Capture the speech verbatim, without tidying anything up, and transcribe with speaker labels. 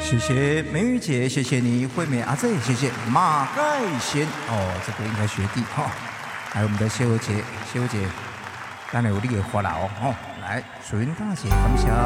Speaker 1: 谢谢美玉姐，谢谢你惠美阿仔，谢谢马盖先哦，这个应该学弟哈、哦，还有我们的谢欧姐，谢欧姐，当然有你的话啦哦，哦，来，水云大姐，感谢。